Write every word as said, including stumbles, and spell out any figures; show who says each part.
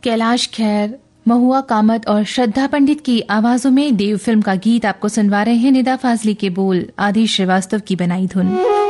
Speaker 1: कैलाश खेर, महुआ कामत और श्रद्धा पंडित की आवाजों में देव फिल्म का गीत आपको सुनवा रहे हैं। निदा फाजली के बोल, आदि श्रीवास्तव की बनाई धुन।